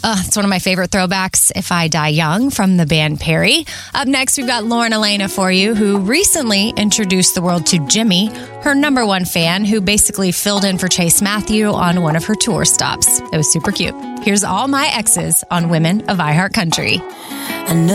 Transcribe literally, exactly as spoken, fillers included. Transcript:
Uh, it's one of my favorite throwbacks, If I Die Young, from the band Perry. Up next, we've got Lauren Elena for you, who recently introduced the world to Jimmy, her number one fan, who basically filled in for Chase Matthew on one of her tour stops. It was super cute. Here's All My Exes on Women of iHeartCountry. I know